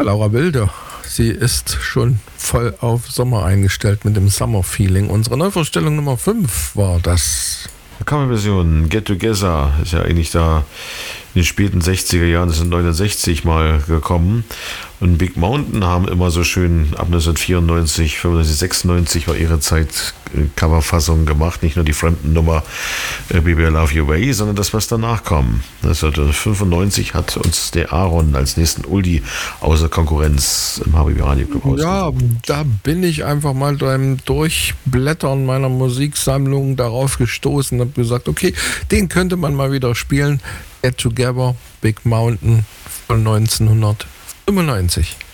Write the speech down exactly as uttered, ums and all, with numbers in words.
Laura Wilde, sie ist schon voll auf Sommer eingestellt mit dem Summer Feeling. Unsere Neuvorstellung Nummer fünf war das. Coverversion Get Together ist ja eigentlich da in den späten sechziger Jahren, das sind neunundsechzig mal gekommen. Und Big Mountain haben immer so schön ab neunzehnhundertvierundneunzig, fünfundneunzig, sechsundneunzig war ihre Zeit Coverfassungen gemacht, nicht nur die Fremden-Nummer Baby I Love Your Way, sondern das, was danach kam. neunzehnhundertfünfundneunzig hat uns der Aaron als nächsten Oldie außer Konkurrenz im H B B Radio Club ausgesucht. Ja, da bin ich einfach mal beim Durchblättern meiner Musiksammlung darauf gestoßen und habe gesagt, okay, den könnte man mal wieder spielen. Get Together, Big Mountain von neunzehnhundertfünfundneunzig.